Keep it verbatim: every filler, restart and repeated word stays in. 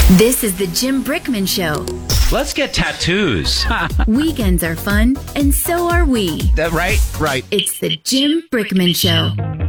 This is the Jim Brickman Show. Let's get tattoos. Weekends are fun, and so are we. That right? Right. It's the Jim Brickman Show.